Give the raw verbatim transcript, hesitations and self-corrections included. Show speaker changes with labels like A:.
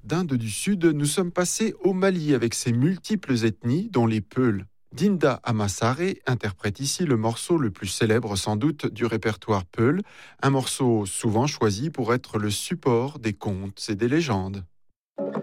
A: d'Inde du Sud, nous sommes passés au Mali avec ses multiples ethnies, dont les Peuls. Dinda Amassare interprète ici le morceau le plus célèbre sans doute du répertoire Peul, un morceau souvent choisi pour être le support des contes et des légendes.